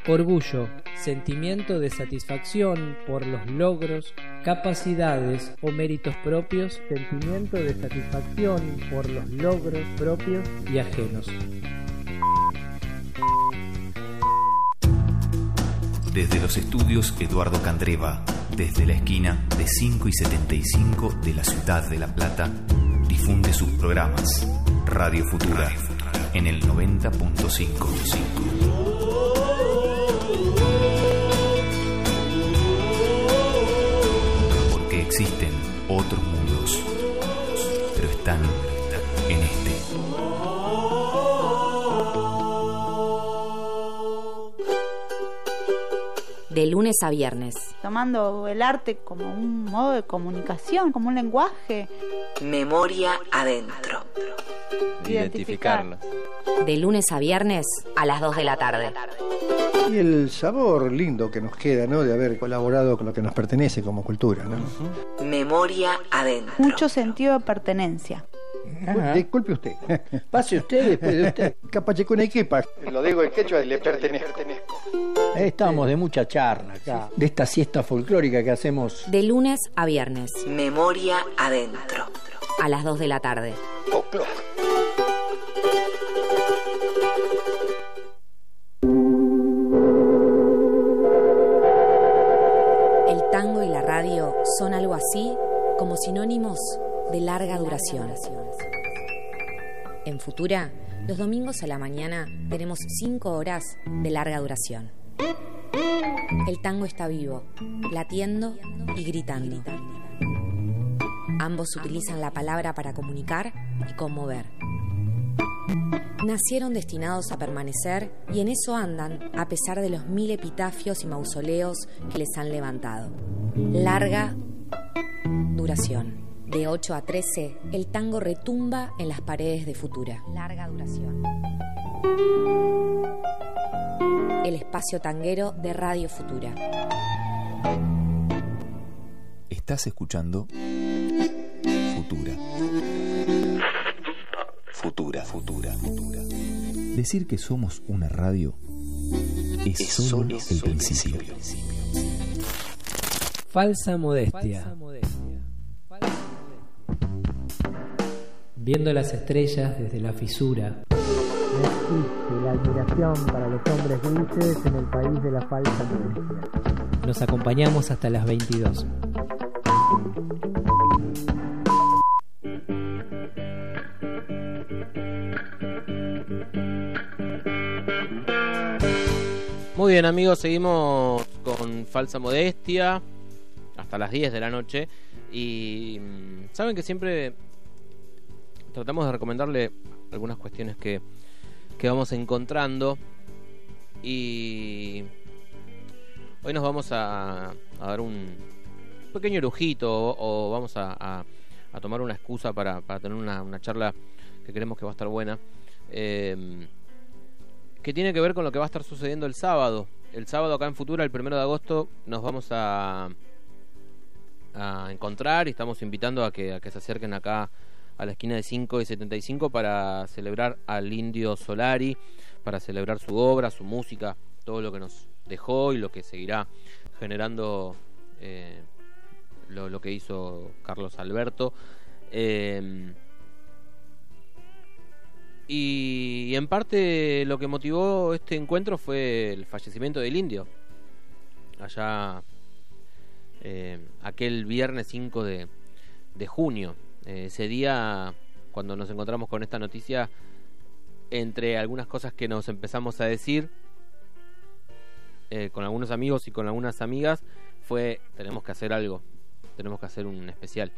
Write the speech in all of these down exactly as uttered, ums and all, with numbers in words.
orgullo, sentimiento de satisfacción por los logros, capacidades o méritos propios, sentimiento de satisfacción por los logros propios y ajenos. Desde los estudios Eduardo Candreva, desde la esquina de cinco y setenta y cinco de la ciudad de La Plata, difunde sus programas Radio Futura en el noventa punto cinco. Porque existen otros mundos, pero están en este. De lunes a viernes. Tomando el arte como un modo de comunicación, como un lenguaje. Memoria adentro. Identificarnos. De lunes a viernes a las dos de la tarde. Y el sabor lindo que nos queda, ¿no? De haber colaborado con lo que nos pertenece como cultura, ¿no? Uh-huh. Memoria adentro. Mucho sentido de pertenencia. Ajá. Disculpe usted. Pase usted después de usted. Capachecunequipa. Lo digo en quechua, le pertenezco. Estamos de mucha charla acá, de esta siesta folclórica que hacemos. De lunes a viernes. Memoria adentro. A las dos de la tarde. Folclore. El tango y la radio son algo así como sinónimos de larga duración. En Futura, los domingos a la mañana tenemos cinco horas de larga duración. El tango está vivo, latiendo y gritando. Ambos utilizan la palabra para comunicar y conmover. Nacieron destinados a permanecer y en eso andan a pesar de los mil epitafios y mausoleos que les han levantado. Larga duración. De ocho a trece, el tango retumba en las paredes de Futura. Larga duración. El espacio tanguero de Radio Futura. Estás escuchando Futura. Futura, Futura, Futura. Decir que somos una radio es, es solo, solo el principio. principio. Falsa modestia. Falsa modestia. Viendo las estrellas desde la fisura. No existe la admiración para los hombres dulces en el país de la falsa modestia. Nos acompañamos hasta las veintidós. Muy bien, amigos, seguimos con Falsa Modestia hasta las diez de la noche. Y saben que siempre tratamos de recomendarle algunas cuestiones que, que vamos encontrando. Y hoy nos vamos a, a dar un pequeño lujito o, o vamos a, a, a tomar una excusa para, para tener una, una charla que creemos que va a estar buena. Eh, que tiene que ver con lo que va a estar sucediendo el sábado. El sábado acá en Futura, el primero de agosto, nos vamos a, a encontrar y estamos invitando a que, a que se acerquen acá a la esquina de cinco y setenta y cinco para celebrar al Indio Solari, para celebrar su obra, su música, todo lo que nos dejó y lo que seguirá generando eh, lo, lo que hizo Carlos Alberto. Eh, Y en parte lo que motivó este encuentro fue el fallecimiento del Indio. Allá eh, aquel viernes cinco de, de junio. Eh, ese día, cuando nos encontramos con esta noticia, entre algunas cosas que nos empezamos a decir eh, con algunos amigos y con algunas amigas, fue: tenemos que hacer algo, tenemos que hacer un especial.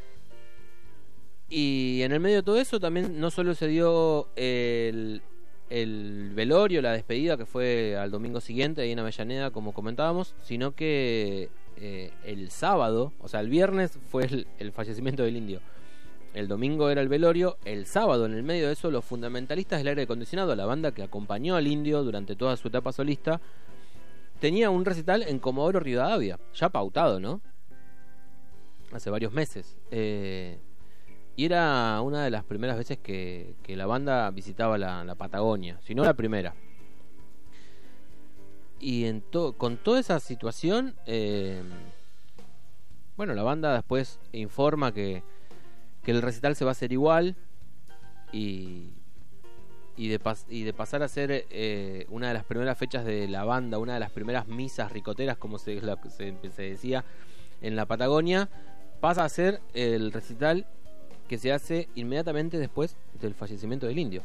Y en el medio de todo eso también no solo se dio el, el velorio, la despedida, que fue al domingo siguiente ahí en Avellaneda, como comentábamos, sino que eh, el sábado, o sea, el viernes fue el, el fallecimiento del Indio, el domingo era el velorio, el sábado en el medio de eso los fundamentalistas del aire acondicionado, la banda que acompañó al Indio durante toda su etapa solista, tenía un recital en Comodoro Rivadavia, ya pautado, ¿no? Hace varios meses. Eh... Y era una de las primeras veces que, que la banda visitaba la, la Patagonia, si no la primera. y en to- con toda esa situación, eh, bueno, la banda después informa que, que el recital se va a hacer igual y, y, de, pas- y de pasar a ser eh, una de las primeras fechas de la banda, una de las primeras misas ricoteras, como se, la, se, se decía en la Patagonia, pasa a ser el recital que se hace inmediatamente después del fallecimiento del Indio.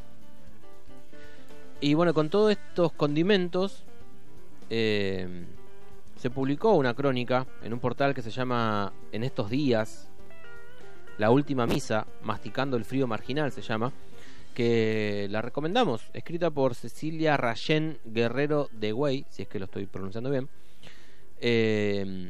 Y bueno, con todos estos condimentos, eh, se publicó una crónica en un portal que se llama En estos días, La última misa, masticando el frío marginal se llama, que la recomendamos, escrita por Cecilia Rayén Guerrero de Güey, si es que lo estoy pronunciando bien. Eh,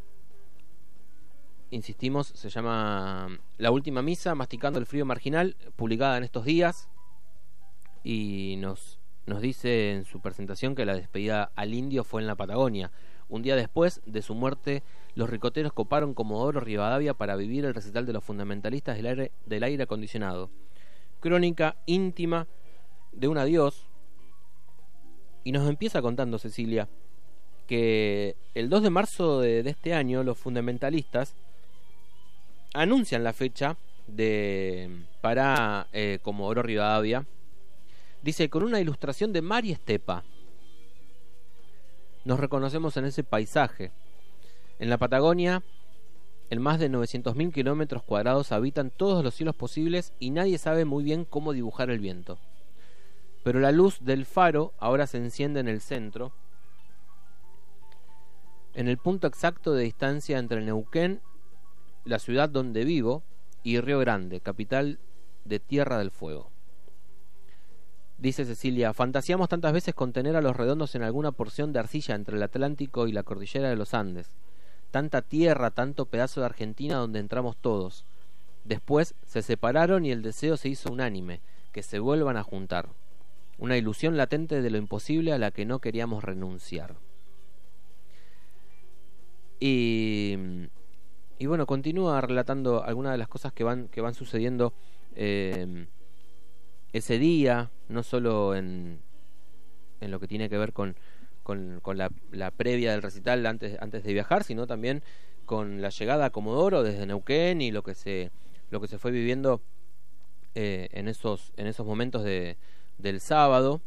insistimos, se llama La última misa, masticando el frío marginal, publicada en estos días, y nos, nos dice en su presentación que la despedida al Indio fue en la Patagonia. Un día después de su muerte, los ricoteros coparon Comodoro Rivadavia para vivir el recital de los fundamentalistas del aire, del aire acondicionado. Crónica íntima de un adiós. Y nos empieza contando Cecilia que el dos de marzo de, de este año los fundamentalistas anuncian la fecha de para eh, Comodoro Rivadavia. Dice, con una ilustración de Mari Estepa. Nos reconocemos en ese paisaje. En la Patagonia, en más de novecientos mil kilómetros cuadrados habitan todos los cielos posibles y nadie sabe muy bien cómo dibujar el viento. Pero la luz del faro ahora se enciende en el centro, en el punto exacto de distancia entre Neuquén, la ciudad donde vivo, y Río Grande, capital de Tierra del Fuego. Dice Cecilia, fantaseamos tantas veces con tener a los redondos en alguna porción de arcilla entre el Atlántico y la cordillera de los Andes. Tanta tierra, tanto pedazo de Argentina donde entramos todos. Después se separaron y el deseo se hizo unánime, que se vuelvan a juntar. Una ilusión latente de lo imposible a la que no queríamos renunciar. Y, y bueno, continúa relatando algunas de las cosas que van, que van sucediendo eh, ese día, no solo en, en lo que tiene que ver con, con, con la, la previa del recital antes, antes de viajar, sino también con la llegada a Comodoro desde Neuquén y lo que se, lo que se fue viviendo eh, en, esos, en esos momentos de, del sábado.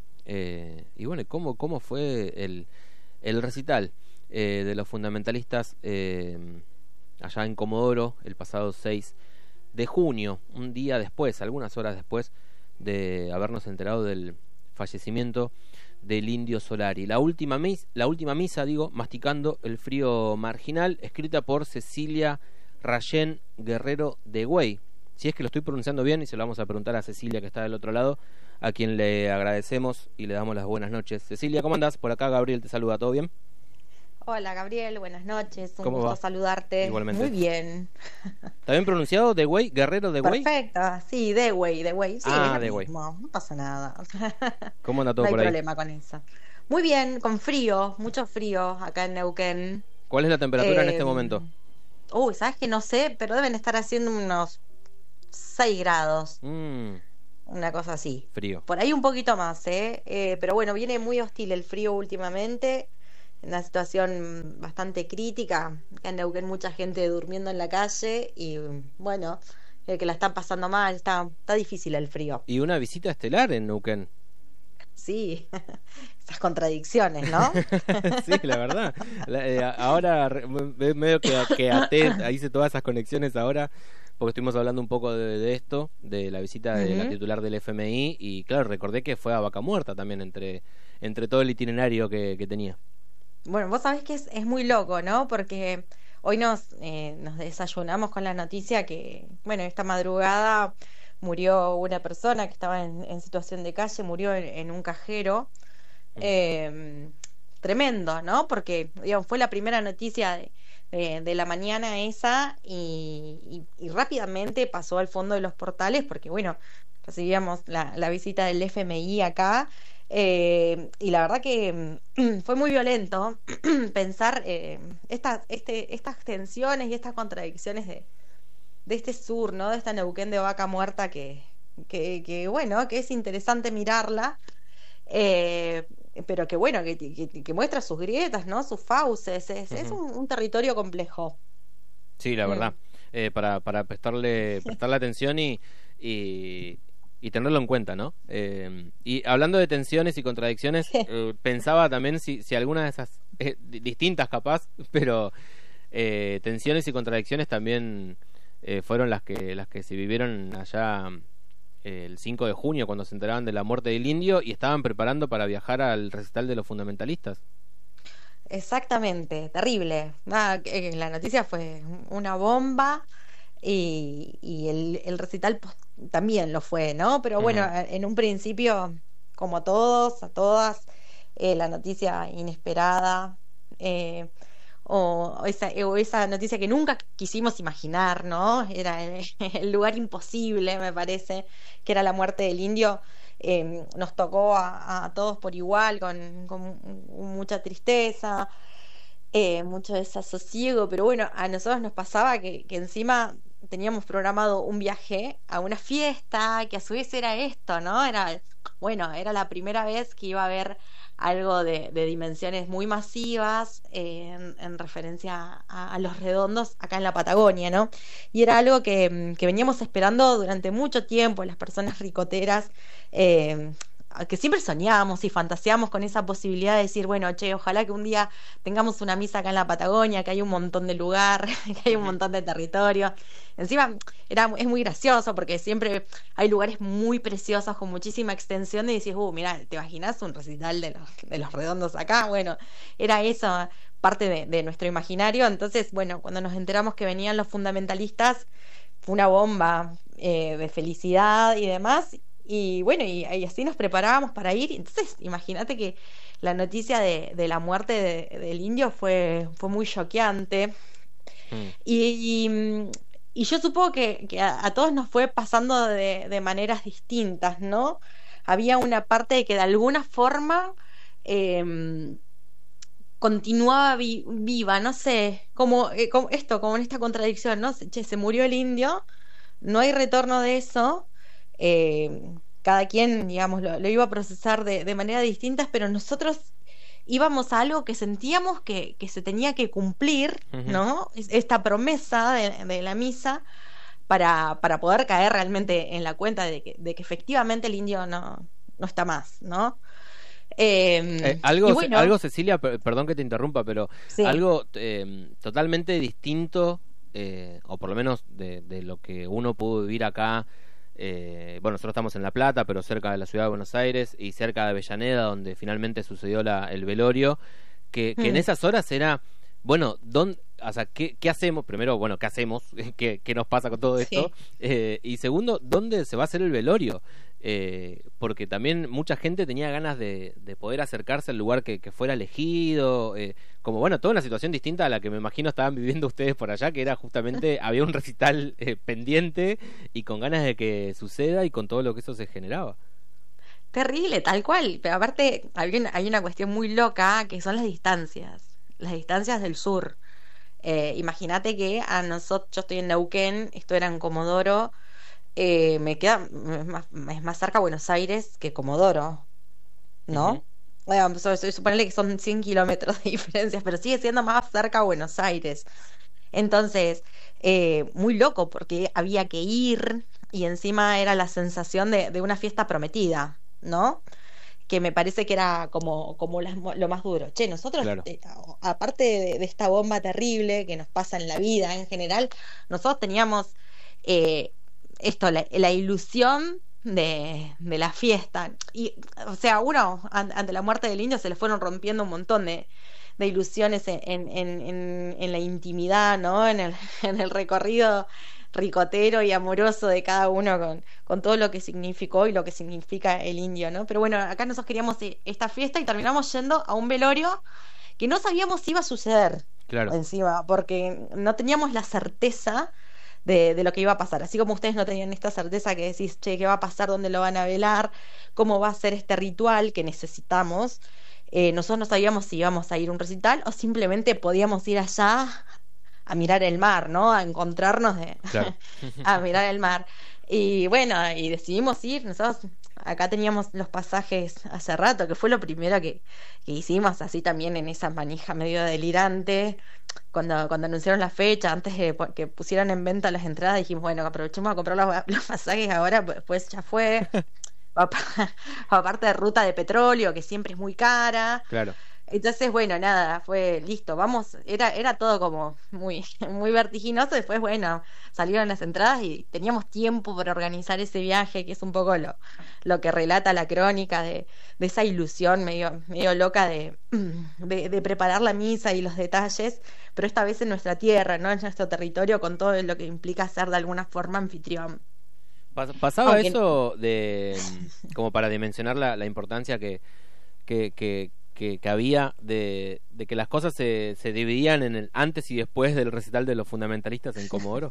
Eh, y bueno, ¿cómo, cómo fue el, el recital eh, de los fundamentalistas eh, allá en Comodoro el pasado seis de junio, un día después, algunas horas después de habernos enterado del fallecimiento del Indio Solari. La última misa, la última misa, digo, masticando el frío marginal, escrita por Cecilia Rayén Guerrero de Güey. Si es que lo estoy pronunciando bien, y se lo vamos a preguntar a Cecilia, que está del otro lado, a quien le agradecemos y le damos las buenas noches. Cecilia, ¿cómo andás? Por acá Gabriel te saluda, ¿todo bien? Hola Gabriel, buenas noches, un ¿Cómo gusto va? saludarte. Igualmente. Muy bien. ¿Está bien pronunciado? ¿De Güey? ¿Guerrero de Güey? Perfecto, sí, de Güey, de Güey. Sí, Ah, es lo de Güey. mismo, no pasa nada. ¿Cómo anda todo No hay por ahí? problema con eso. Muy bien, con frío, mucho frío acá en Neuquén. ¿Cuál es la temperatura en Eh, este momento? Uy, ¿sabes que no sé? Pero deben estar haciendo unos seis grados, Mm, una cosa así. frío. Por ahí un poquito más, ¿eh? Eh, pero bueno, viene muy hostil el frío últimamente, una situación bastante crítica. Acá en Neuquén mucha gente durmiendo en la calle y bueno, el que la están pasando mal, está, está difícil el frío. Y una visita estelar en Neuquén. Sí, esas contradicciones, ¿no? Sí, la verdad. La- eh, ahora re- me- medio que, que até, hice todas esas conexiones ahora, porque estuvimos hablando un poco de, de esto, de la visita de la Ujú. titular del F M I, y claro, recordé que fue a Vaca Muerta también, entre, entre todo el itinerario que, que tenía. Bueno, vos sabés que es, es muy loco, ¿no? Porque hoy nos, eh, nos desayunamos con la noticia que, bueno, esta madrugada murió una persona que estaba en, en situación de calle, murió en, en un cajero. Eh, tremendo, ¿no? Porque digamos, fue la primera noticia de, de, de la mañana esa y, y, y rápidamente pasó al fondo de los portales porque, bueno, recibíamos la, la visita del F M I acá. Eh, y la verdad que mm, fue muy violento pensar eh, estas, este, estas tensiones y estas contradicciones de, de este sur, ¿no? De esta Neuquén de Vaca Muerta que, que, que bueno, que es interesante mirarla. Eh, pero que bueno, que, que, que muestra sus grietas, ¿no? Sus fauces, es, uh-huh. es un, un territorio complejo. Sí, la verdad, eh, para, para prestarle, prestarle atención y, y, y tenerlo en cuenta, ¿no? Eh, y hablando de tensiones y contradicciones, eh, pensaba también si, si alguna de esas, eh, distintas capaz, pero eh, tensiones y contradicciones también eh, fueron las que, las que se vivieron allá eh, el cinco de junio, cuando se enteraban de la muerte del indio y estaban preparando para viajar al recital de los fundamentalistas. Exactamente, terrible. Nada, la noticia fue una bomba y, y el, el recital también lo fue, ¿no? Pero bueno, uh-huh. en un principio, como a todos, a todas, eh, la noticia inesperada eh, o, esa, o esa noticia que nunca quisimos imaginar, ¿no? Era el, el lugar imposible, me parece, que era la muerte del indio. Eh, nos tocó a, a todos por igual, con, con mucha tristeza, eh, mucho desasosiego, pero bueno, a nosotros nos pasaba que, que encima teníamos programado un viaje a una fiesta, que a su vez era esto, ¿no? Era, bueno, era la primera vez que iba a haber algo de, de dimensiones muy masivas eh, en, en referencia a, a los redondos acá en la Patagonia, ¿no? Y era algo que, que veníamos esperando durante mucho tiempo, las personas ricoteras, eh, que siempre soñábamos y fantaseamos con esa posibilidad de decir, bueno, che, ojalá que un día tengamos una misa acá en la Patagonia, que hay un montón de lugar, que hay un montón de territorio. Encima era, es muy gracioso porque siempre hay lugares muy preciosos con muchísima extensión y decís, uh, mira, ¿te imaginas un recital de los, de los redondos acá? Bueno, era eso parte de, de nuestro imaginario. Entonces, bueno, cuando nos enteramos que venían los fundamentalistas, fue una bomba eh, de felicidad y demás. Y bueno, y, y así nos preparábamos para ir. Entonces, imagínate que la noticia de, de la muerte de, del indio fue, fue muy choqueante. Mm. Y, y, y yo supongo que, que a, a todos nos fue pasando de, de maneras distintas, ¿no? Había una parte de que de alguna forma eh, continuaba vi, viva, no sé, como, eh, como esto, como en esta contradicción, ¿no? Che, se murió el indio, no hay retorno de eso. Eh, cada quien, digamos, lo, lo iba a procesar de, de manera distinta, pero nosotros íbamos a algo que sentíamos que, que se tenía que cumplir, uh-huh. ¿no? Esta promesa de, de la misa para, para poder caer realmente en la cuenta de que, de que efectivamente el indio no, no está más, ¿no? Eh, eh, algo, bueno, algo, Cecilia, perdón que te interrumpa, pero sí. algo eh, totalmente distinto, eh, o por lo menos de, de lo que uno pudo vivir acá. Eh, bueno, nosotros estamos en La Plata, pero cerca de la ciudad de Buenos Aires y cerca de Avellaneda, donde finalmente sucedió la, el velorio, que, que mm. en esas horas era, bueno, ¿dónde, o sea, ¿qué, qué hacemos? Primero, bueno, ¿qué hacemos? ¿Qué, qué nos pasa con todo esto? Sí. Eh, y segundo, ¿dónde se va a hacer el velorio? Eh, porque también mucha gente tenía ganas de, de poder acercarse al lugar que, que fuera elegido, eh, como bueno, toda una situación distinta a la que me imagino estaban viviendo ustedes por allá, que era justamente, había un recital eh, pendiente y con ganas de que suceda y con todo lo que eso se generaba. Terrible, tal cual, pero aparte hay una, hay una cuestión muy loca que son las distancias, las distancias del sur. Eh, imagínate que a nosotros, yo estoy en Neuquén, esto era en Comodoro. Eh, me queda es más, es más cerca Buenos Aires que Comodoro, ¿no? Uh-huh. Bueno, so, so, suponerle que son cien kilómetros de diferencias, pero sigue siendo más cerca Buenos Aires. Entonces, eh, muy loco porque había que ir y encima era la sensación de, de una fiesta prometida, ¿no? Que me parece que era como, como las, lo más duro. Che, nosotros, claro. eh, aparte de, de esta bomba terrible que nos pasa en la vida en general, nosotros teníamos... Eh, esto, la, la ilusión de, de la fiesta y, o sea, uno ante la muerte del indio se le fueron rompiendo un montón de, de ilusiones en, en, en, en la intimidad, ¿no? En el, en el recorrido ricotero y amoroso de cada uno con, con todo lo que significó y lo que significa el indio, ¿no? Pero bueno, acá nosotros queríamos esta fiesta y terminamos yendo a un velorio que no sabíamos si iba a suceder, claro. encima, porque no teníamos la certeza De, de lo que iba a pasar, así como ustedes no tenían esta certeza que decís, che, ¿qué va a pasar? ¿Dónde lo van a velar? ¿Cómo va a ser este ritual que necesitamos? Eh, nosotros no sabíamos si íbamos a ir a un recital o simplemente podíamos ir allá a mirar el mar, ¿no? A encontrarnos de... claro. a mirar el mar. Y bueno, y decidimos ir, nosotros acá teníamos los pasajes hace rato, que fue lo primero que, que hicimos, así también en esa manija medio delirante, cuando, cuando anunciaron la fecha, antes de que pusieran en venta las entradas, dijimos, bueno, aprovechemos a comprar los, los pasajes ahora, pues, pues ya fue. Aparte de ruta de petróleo, que siempre es muy cara. Claro. Entonces, bueno, nada, fue listo, vamos, era era todo como muy muy vertiginoso. Después, bueno, salieron las entradas y teníamos tiempo para organizar ese viaje, que es un poco lo, lo que relata la crónica de, de esa ilusión medio, medio loca de, de, de preparar la misa y los detalles, pero esta vez en nuestra tierra, ¿no? En nuestro territorio, con todo lo que implica ser de alguna forma anfitrión. Pasaba Aunque... eso de como para dimensionar la, la importancia que, que, que, que, que había de, de que las cosas se, se dividían en el antes y después del recital de los fundamentalistas en Comodoro.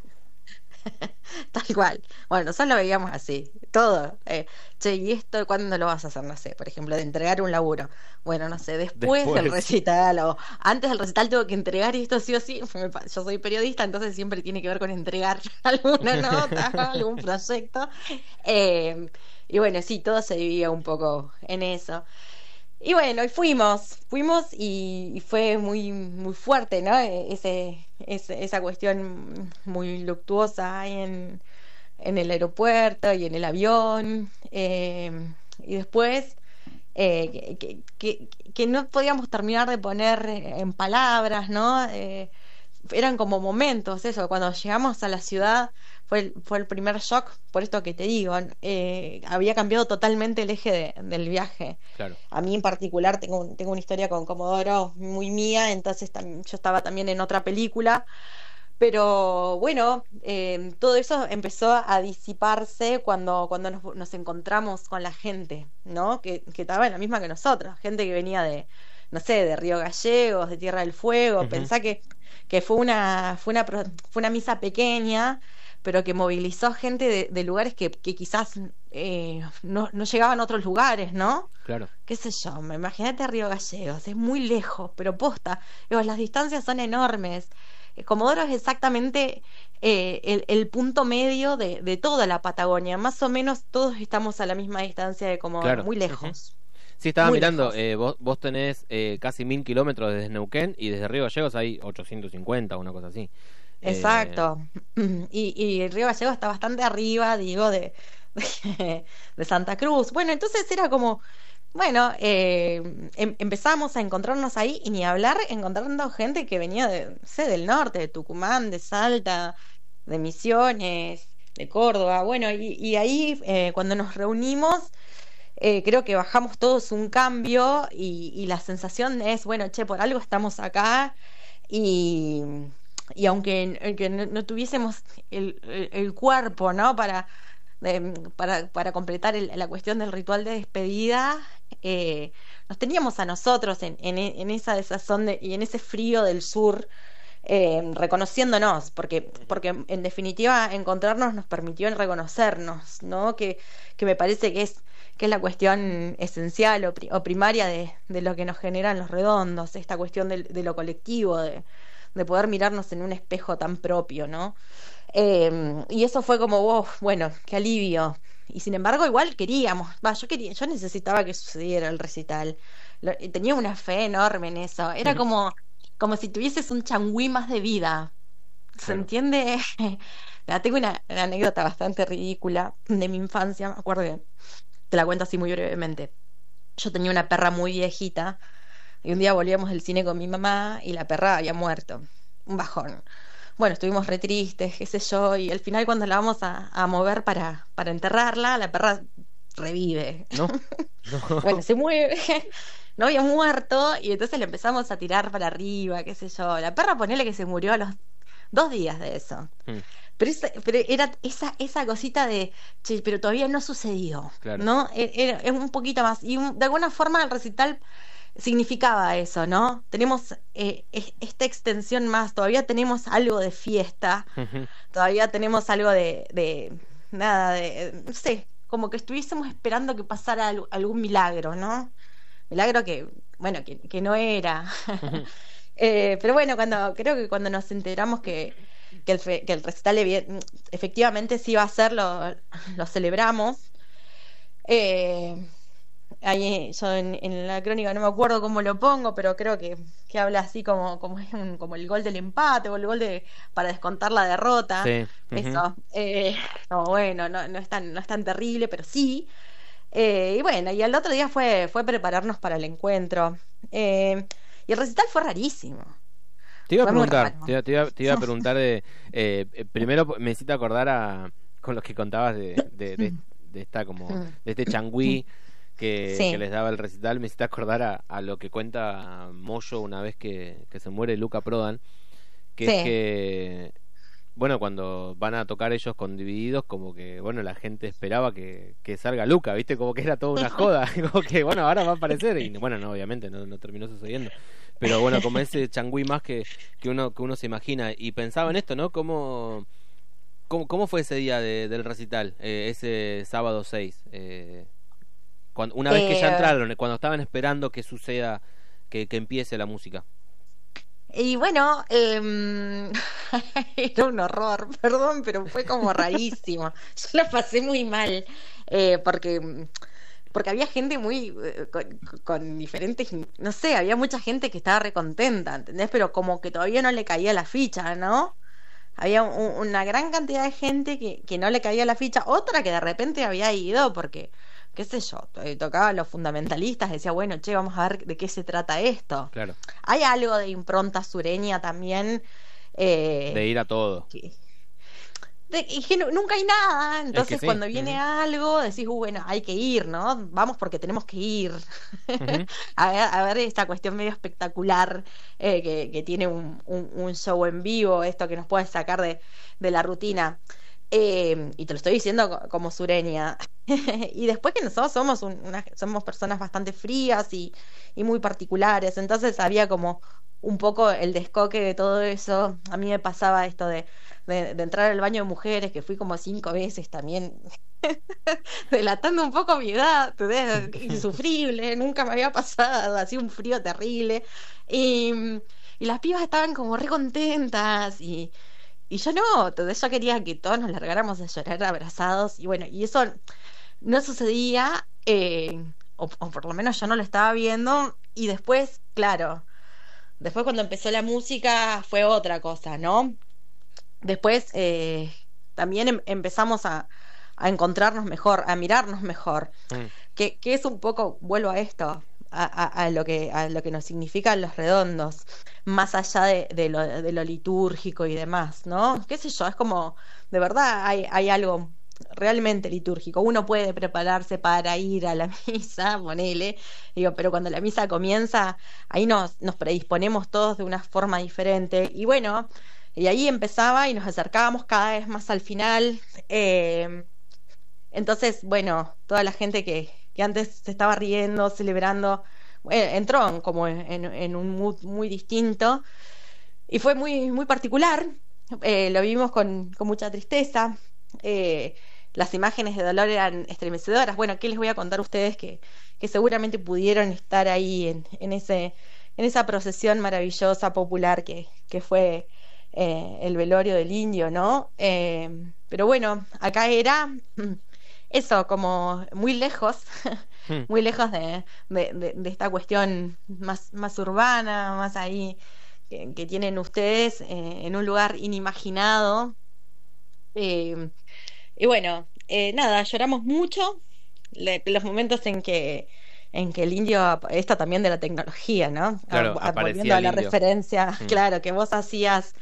Tal cual. Bueno, nosotros lo veíamos así, todo. Eh, che, ¿y esto cuándo lo vas a hacer? No sé, por ejemplo, de entregar un laburo. Bueno, no sé, después, después. del recital o antes del recital tengo que entregar esto sí o sí. Yo soy periodista, entonces siempre tiene que ver con entregar alguna nota, algún proyecto. Eh, y bueno, sí, todo se dividía un poco en eso. Y bueno, y fuimos, fuimos y, y fue muy muy fuerte, ¿no? Ese, ese esa cuestión muy luctuosa ahí en, en el aeropuerto y en el avión. Eh, y después, eh, que, que, que no podíamos terminar de poner en palabras, ¿no? Eh, eran como momentos, eso, cuando llegamos a la ciudad fue el, fue el primer shock, por esto que te digo, eh, había cambiado totalmente el eje de, del viaje. Claro. A mí en particular tengo, tengo una historia con Comodoro muy mía, entonces tam- yo estaba también en otra película, pero bueno, eh, todo eso empezó a disiparse cuando, cuando nos, nos encontramos con la gente, ¿no? Que, que estaba en la misma que nosotros, gente que venía de, no sé, de Río Gallegos, de Tierra del Fuego. Uh-huh. Pensá que, que fue una, fue una fue una misa pequeña, pero que movilizó gente de, de lugares que, que quizás eh, no, no llegaban a otros lugares, ¿no? Claro. Qué sé yo, me imagínate Río Gallegos, es muy lejos, pero posta, digo, las distancias son enormes. Comodoro es exactamente eh, el, el punto medio de, de toda la Patagonia, más o menos todos estamos a la misma distancia de Comodoro, claro. Muy lejos. Uh-huh. Sí, estaba muy mirando, eh, vos, vos tenés eh, casi mil kilómetros desde Neuquén y desde Río Gallegos hay ochocientos cincuenta, una cosa así. Exacto. Eh... Y, y Río Gallegos está bastante arriba, digo, de, de, de Santa Cruz. Bueno, entonces era como, bueno, eh, em, empezamos a encontrarnos ahí y ni hablar, encontrando gente que venía de, no sé, del norte, de Tucumán, de Salta, de Misiones, de Córdoba. Bueno, y, y ahí eh, cuando nos reunimos, eh, creo que bajamos todos un cambio y, y la sensación es, bueno, che, por algo estamos acá y... y aunque que no, no tuviésemos el, el, el cuerpo, ¿no? para, de, para, para completar el, la cuestión del ritual de despedida, eh, nos teníamos a nosotros en, en, en esa desazón de, y en ese frío del sur, eh, reconociéndonos, porque, porque en definitiva encontrarnos nos permitió reconocernos, ¿no? Que, que me parece que es, que es la cuestión esencial o, pri, o primaria de, de lo que nos generan los redondos, esta cuestión de, de lo colectivo, de de poder mirarnos en un espejo tan propio, ¿no? Eh, y eso fue como, oh, bueno, qué alivio. Y sin embargo, igual queríamos, va, yo quería, yo necesitaba que sucediera el recital. Lo, tenía una fe enorme en eso. Era como, como si tuvieses un changüí más de vida. ¿Se claro. entiende? Tengo una, una anécdota bastante ridícula de mi infancia, me acuerdo que te la cuento así muy brevemente. Yo tenía una perra muy viejita. Y un día volvíamos del cine con mi mamá y la perra había muerto. Un bajón. Bueno, estuvimos re tristes, qué sé yo, y al final cuando la vamos a, a mover para, para enterrarla, la perra revive. No, no. Bueno, se mueve, no había muerto, y entonces le empezamos a tirar para arriba, qué sé yo. La perra, ponele que se murió a los dos días de eso. Mm. Pero, esa, pero era esa esa cosita de, che, pero todavía no sucedió, claro. ¿No? Era, era un poquito más. Y un, de alguna forma el recital significaba eso, ¿no? Tenemos eh, esta extensión más, todavía tenemos algo de fiesta, uh-huh. Todavía tenemos algo de, de nada, de, no sé, como que estuviésemos esperando que pasara algo, algún milagro, ¿no? Milagro que, bueno, que, que no era. Uh-huh. eh, pero bueno, cuando creo que cuando nos enteramos que, que, el, que el recital efectivamente sí iba a ser, lo, lo celebramos. Eh, ahí yo en, en la crónica no me acuerdo cómo lo pongo, pero creo que, que habla así como, como, es un- como el gol del empate o el gol de para descontar la derrota. Sí. Ujú. Eso. Eh, no, bueno, no, no es tan, no es tan terrible, pero sí. Eh, y bueno, y el otro día fue, fue prepararnos para el encuentro. Eh, y el recital fue rarísimo. Te iba a Fue muy preguntar, raro. te iba, te iba- te iba a preguntar de, eh, eh, primero me hiciste acordar a, con los que contabas de, de, de, de esta como, de este changüí que, que Sí, les daba el recital, me hiciste acordar a, a lo que cuenta Moyo una vez que, que se muere Luca Prodan, que es sí. que, bueno, cuando van a tocar ellos con Divididos, como que, bueno, la gente esperaba que, que salga Luca, ¿viste? Como que era toda una joda, como que, bueno, ahora va a aparecer, y bueno, no, obviamente, no, no terminó sucediendo. Pero bueno, como ese changüí más que, que uno que uno se imagina. Y pensaba en esto, ¿no? ¿Cómo, cómo, cómo fue ese día de- del recital? Eh, ese sábado seis. Eh, cuando, una vez que ya Eh, entraron, cuando estaban esperando que suceda, que, que empiece la música. y bueno, em, era un horror, perdón, pero fue como rarísimo. Yo la pasé muy mal, eh, porque, porque había gente muy, eh, con, con diferentes, no sé, había mucha gente que estaba recontenta, ¿entendés? Pero como que todavía no le caía la ficha, ¿no? Había un- una gran cantidad de gente que, que no le caía la ficha, otra que de repente había ido porque, qué sé yo, to- tocaba a los fundamentalistas, decía, bueno, che, vamos a ver de qué se trata esto. Claro. Hay algo de impronta sureña también, De eh, ir a todo. que, de- y que nu- nunca hay nada, Es que entonces sí. cuando viene Ujú, algo decís, "Uh, bueno, hay que ir, ¿no? Vamos porque tenemos que ir ujú. a ver, a ver esta cuestión medio espectacular eh, que, que tiene un, un- un show en vivo, esto que nos puede sacar de, de la rutina. Eh, y te lo estoy diciendo co- como sureña. Y después que nosotros somos un- una- somos personas bastante frías y, y muy particulares, entonces había como un poco el descoque de todo eso. A mí me pasaba esto de, de, de entrar al baño de mujeres, que fui como cinco veces también, delatando un poco mi edad, ¿entendés? Insufrible, nunca me había pasado, así un frío terrible. Y, y las pibas estaban como re contentas y, y yo no, entonces yo quería que todos nos largáramos a llorar abrazados y bueno, y eso no sucedía, eh, o, o por lo menos yo no lo estaba viendo y después, claro, después cuando empezó la música fue otra cosa, ¿no? Después eh, también em- empezamos a, a encontrarnos mejor, a mirarnos mejor, Mm. que, que es un poco, vuelvo a esto, a, a- a lo que, a lo que nos significan los redondos, más allá de, de lo, de lo litúrgico y demás, ¿no? ¿Qué sé yo? Es como, de verdad hay, hay algo realmente litúrgico. Uno puede prepararse para ir a la misa, ponele, digo, pero cuando la misa comienza, ahí nos, nos predisponemos todos de una forma diferente. Y bueno, y ahí empezaba y nos acercábamos cada vez más al final. eh, entonces, bueno, toda la gente que, que antes se estaba riendo, celebrando, eh, entró en- como en, en- en un mood muy distinto y fue muy, muy particular. Eh, lo vivimos con, con mucha tristeza. Eh, las imágenes de dolor eran estremecedoras. Bueno, ¿qué les voy a contar a ustedes que, que seguramente pudieron estar ahí en, en ese, en esa procesión maravillosa, popular que, que fue eh, el velorio del indio, ¿no? Eh, pero bueno, acá era eso, como muy lejos, Mm. muy lejos de, de, de- de esta cuestión más, más urbana, más ahí que, que tienen ustedes eh, en un lugar inimaginado. Eh, y bueno, eh, nada, lloramos mucho. Le- los momentos en que en que el indio, esto también de la tecnología, ¿no? A- Claro, a- volviendo aparecía a el la indio. referencia, Mm. claro, que vos hacías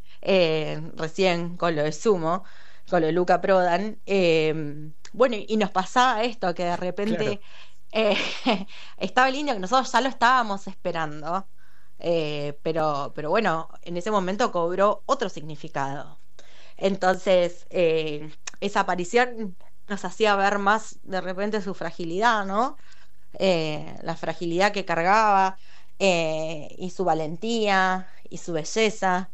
eh, recién con lo de Sumo, con lo de Luca Prodan. Eh, bueno, y, y nos pasaba esto, que de Claro. repente eh, estaba el indio, que nosotros ya lo estábamos esperando, eh, pero, pero bueno, en ese momento cobró otro significado. Entonces, eh, esa aparición nos hacía ver más de repente su fragilidad, ¿no? Eh, la fragilidad que cargaba eh, y su valentía y su belleza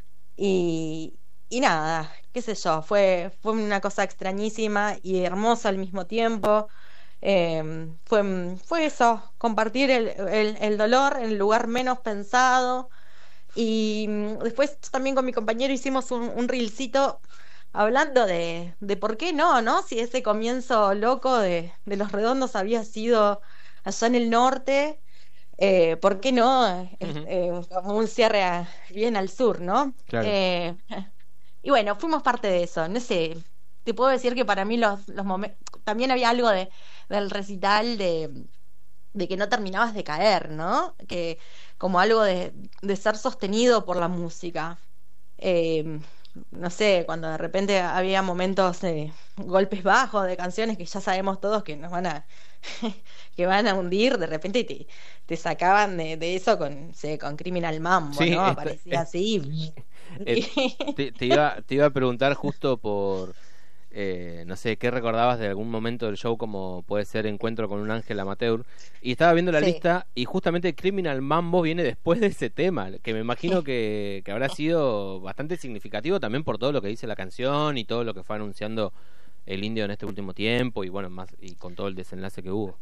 y, y nada, qué sé yo, fue, fue una cosa extrañísima y hermosa al mismo tiempo. Eh, fue, fue eso, compartir el, el, el dolor en el lugar menos pensado y mm, después también con mi compañero hicimos un, un reelcito hablando de, de por qué no, ¿no? Si ese comienzo loco de, de Los Redondos había sido allá en el norte, eh, ¿por qué no? Ujú. Eh, como un cierre a- bien al sur, ¿no? Claro. Eh, y bueno, fuimos parte de eso, no sé, te puedo decir que para mí los, los momentos, también había algo de, del recital de, de que no terminabas de caer, ¿no? Que como algo de, de ser sostenido por la música. Eh, no sé, cuando de repente había momentos de golpes bajos de canciones que ya sabemos todos que nos van a que van a hundir, de repente te, te sacaban de, de eso con, no sé, con Criminal Mambo, Sí, ¿no? esto- Aparecía así. Eh, te, te iba, te iba a preguntar justo por, eh, no sé, ¿qué recordabas de algún momento del show como puede ser Encuentro con un ángel amateur? Y estaba viendo la Sí. lista y justamente Criminal Mambo viene después de ese tema, que me imagino que, que habrá sido bastante significativo también por todo lo que dice la canción y todo lo que fue anunciando el Indio en este último tiempo y bueno, más y con todo el desenlace que hubo.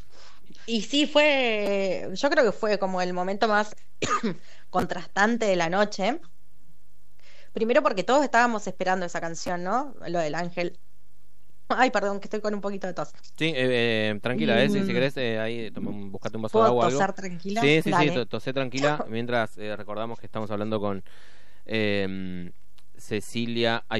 Y sí, fue, yo creo que fue como el momento más contrastante de la noche. Primero porque todos estábamos esperando esa canción, ¿no? Lo del ángel. Ay, perdón, que estoy con un poquito de tos. Sí, eh, eh, tranquila, eh, si, si Mm. querés, eh, ahí toma un- buscate un vaso de ¿Puedo agua o algo. toser tranquila? Sí, sí, sí, Dale. to- tosé tranquila, mientras eh, recordamos que estamos hablando con eh, Cecilia, ay,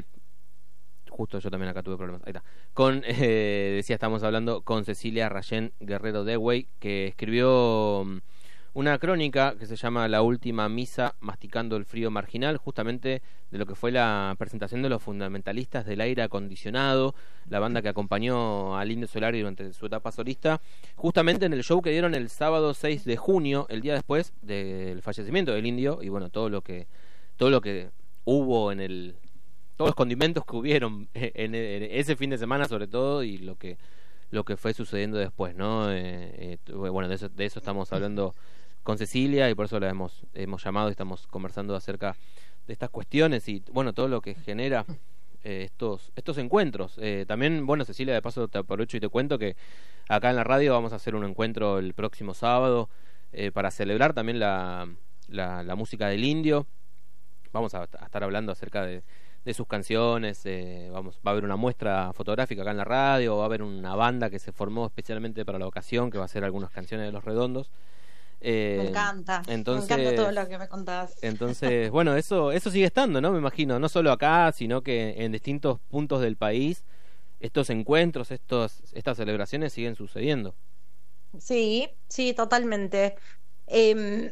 justo yo también acá tuve problemas, ahí está, con, eh, decía, estamos hablando con Cecilia Rayén Guerrero Dewey, que escribió mm, una crónica que se llama La Última Misa, Masticando el Frío Marginal, justamente de lo que fue la presentación de los fundamentalistas del aire acondicionado, la banda que acompañó al Indio Solari durante su etapa solista, justamente en el show que dieron el sábado seis de junio, el día después del fallecimiento del Indio, y bueno, todo lo que todo lo que hubo en el todos los condimentos que hubieron en, en ese fin de semana sobre todo y lo que lo que fue sucediendo después, ¿no? Eh, eh, bueno, de eso, de eso estamos hablando con Cecilia y por eso la hemos hemos llamado y estamos conversando acerca de estas cuestiones y bueno, todo lo que genera eh, estos estos encuentros. Eh, también, bueno, Cecilia, de paso te aprovecho y te cuento que acá en la radio vamos a hacer un encuentro el próximo sábado eh, para celebrar también la, la, la música del Indio. Vamos a, a estar hablando acerca de, de sus canciones, eh, vamos, va a haber una muestra fotográfica acá en la radio, va a haber una banda que se formó especialmente para la ocasión, que va a hacer algunas canciones de Los Redondos. Eh, Me encanta, entonces, me encanta todo lo que me contás. Entonces, bueno, eso eso sigue estando, ¿no? Me imagino, no solo acá, sino que en distintos puntos del país, estos encuentros, estos estas celebraciones siguen sucediendo. Sí, sí, totalmente. Em,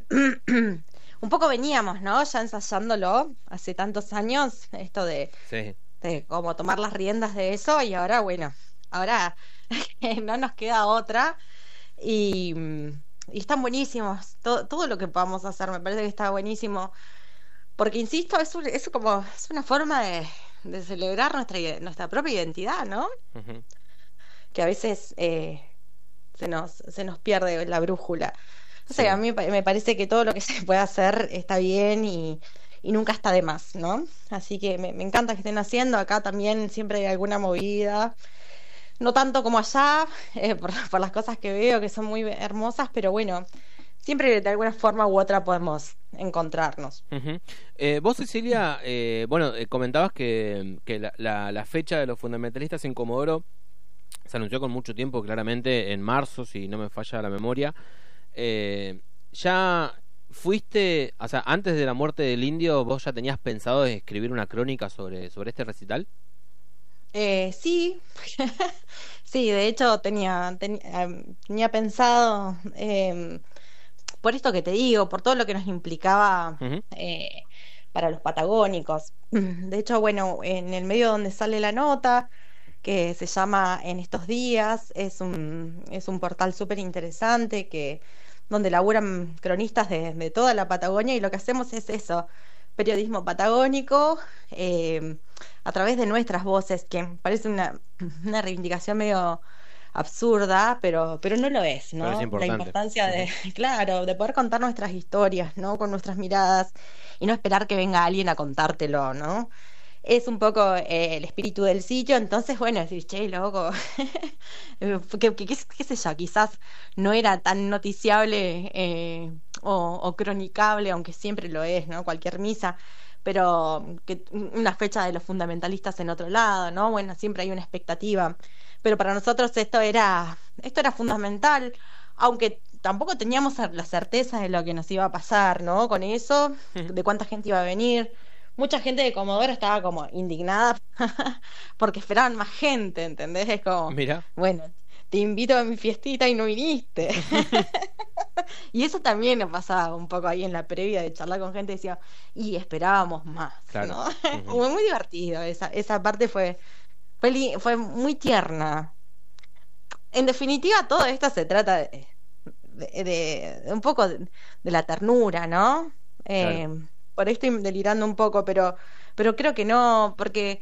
un poco veníamos, ¿no? Ya ensayándolo hace tantos años, esto de, Sí. de como tomar las riendas de eso y ahora, bueno, ahora no nos queda otra y, y están buenísimos. Todo, todo lo que podamos hacer me parece que está buenísimo. Porque, insisto, es, un- es como, es una forma de, de celebrar nuestra, ide- nuestra propia identidad, ¿no? Ujú. Que a veces eh, se nos, se nos pierde la brújula. No sé, Sí. a mí pa- me parece que todo lo que se puede hacer está bien y, y nunca está de más, ¿no? Así que me, me encanta que estén haciendo. Acá también siempre hay alguna movida. No tanto como allá, eh, por, por las cosas que veo que son muy hermosas, pero bueno, siempre de alguna forma u otra podemos encontrarnos. Ujú. Eh, vos, Cecilia, eh, bueno, eh, comentabas que, que la, la, la fecha de los fundamentalistas en Comodoro se anunció con mucho tiempo, claramente en marzo, si no me falla la memoria. Eh, ¿Ya fuiste, o sea, antes de la muerte del Indio, vos ya tenías pensado en escribir una crónica sobre, sobre este recital? Eh, sí, sí, de hecho tenía, ten- em, tenía pensado, em, por esto que te digo, por todo lo que nos implicaba Ujú. eh, para los patagónicos. De hecho, bueno, en el medio donde sale la nota, que se llama En estos días, es un, es un portal súper interesante que, donde laburan cronistas de, de toda la Patagonia y lo que hacemos es eso, periodismo patagónico eh, a través de nuestras voces, que parece una, una reivindicación medio absurda, pero, pero no lo es, ¿no? Pero es La importante. importancia de, claro, de poder contar nuestras historias, ¿no? Con nuestras miradas y no esperar que venga alguien a contártelo, ¿no? Es un poco eh, el espíritu del sitio, entonces, bueno, decir, che, loco, que, que- qué, qué sé yo, quizás no era tan noticiable eh, o, o cronicable, aunque siempre lo es, ¿no? Cualquier misa, pero que una fecha de los fundamentalistas en otro lado, ¿no? Bueno, siempre hay una expectativa, pero para nosotros esto era, esto era fundamental, aunque tampoco teníamos la certeza de lo que nos iba a pasar, ¿no? Con eso, de cuánta gente iba a venir. Mucha gente de Comodoro estaba como indignada porque esperaban más gente, ¿entendés? Es como, Mira. Bueno, te invito a mi fiestita y no viniste. Y eso también nos pasaba un poco ahí en la previa de charlar con gente, decía, y esperábamos más, Claro. ¿no? Uh-huh. Fue muy divertido, esa, esa parte fue, fue, li- fue muy tierna. En definitiva, todo esto se trata de, de, de- de un poco de, de la ternura, ¿no? Eh, Claro. por ahí estoy delirando un poco, pero, pero creo que no, porque,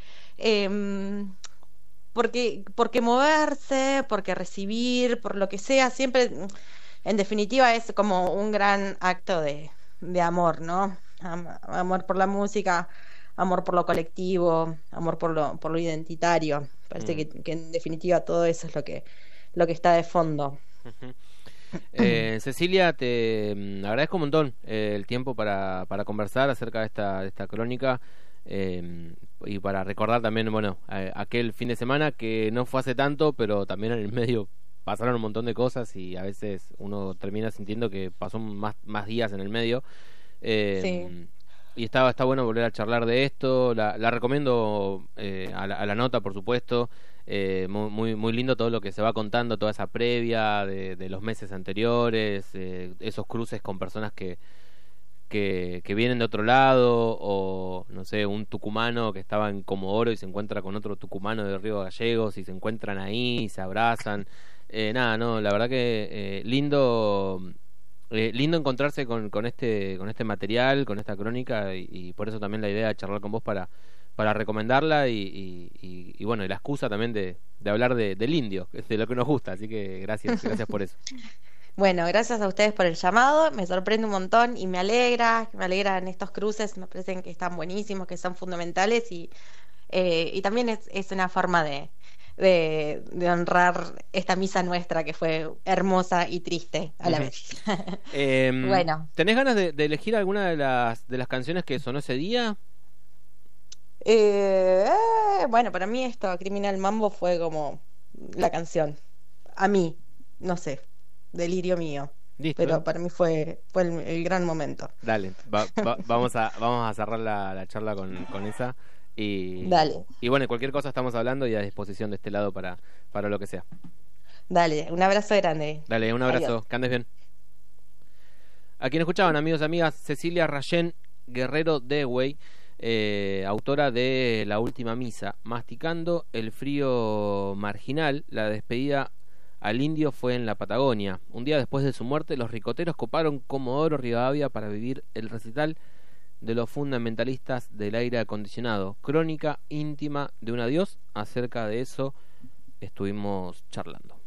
eh, porque, porque moverse, porque recibir, por lo que sea, siempre, en definitiva, es como un gran acto de, de amor, ¿no? Am- amor por la música, amor por lo colectivo, amor por lo, por lo identitario. Parece Mm. que, que en definitiva todo eso es lo que, lo que está de fondo. Ujú. Eh, Cecilia, te mm, agradezco un montón eh, el tiempo para, para conversar acerca de esta, de esta crónica eh, y para recordar también, bueno, a- aquel fin de semana que no fue hace tanto, pero también en el medio pasaron un montón de cosas y a veces uno termina sintiendo que pasó más, más días en el medio. Eh, Sí. Y está, está bueno volver a charlar de esto. La, la recomiendo eh, a, la, a la nota, por supuesto. Eh, muy, muy muy lindo todo lo que se va contando, toda esa previa de, de los meses anteriores, eh, esos cruces con personas que, que, que vienen de otro lado, o no sé, un tucumano que estaba en Comodoro y se encuentra con otro tucumano de Río Gallegos y se encuentran ahí, se abrazan. Eh, nada, no, la verdad que eh, lindo. Eh, lindo encontrarse con, con este con este material, con esta crónica y, y por eso también la idea de charlar con vos para, para recomendarla y, y, y, y bueno, y la excusa también de, de hablar de, del indio, de lo que nos gusta, así que gracias, gracias por eso. Bueno, gracias a ustedes por el llamado, me sorprende un montón y me alegra, me alegran estos cruces, me parecen que están buenísimos, que son fundamentales y, eh, y también es, es una forma de, de, de honrar esta misa nuestra que fue hermosa y triste a la Ujú. vez. Eh, Bueno. ¿Tenés ganas de, de elegir alguna de las de las canciones que sonó ese día? Eh, eh, bueno, para mí esto, Criminal Mambo, fue como la canción. A mí, no sé, delirio mío. Listo. Pero para mí fue, fue el, el gran momento. Dale, va- va- vamos a vamos a cerrar la, la charla con, con esa y Dale. y bueno, cualquier cosa estamos hablando y a disposición de este lado para para lo que sea. Dale, un abrazo grande. Dale, un abrazo, Adiós. que andes bien. A quien escuchaban, amigos y amigas, Cecilia Rayén Guerrero Dewey, eh, autora de La Última Misa, Masticando el Frío Marginal. La despedida al indio fue en la Patagonia. Un día después de su muerte, los ricoteros coparon Comodoro Rivadavia para vivir el recital de los fundamentalistas del aire acondicionado. Crónica íntima de un adiós. Acerca de eso estuvimos charlando.